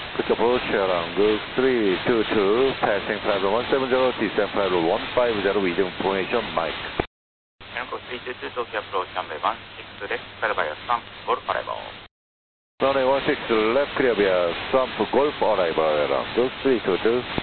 Quick approach around Group 322, passing flight 170, descent flight 150, reading formation, Mike. Group 322, Tokyo approach runway 16 left, clear via Stamp, Golf arrival. Runway 16 left, clear via Stamp, Golf arrival, around Group 322.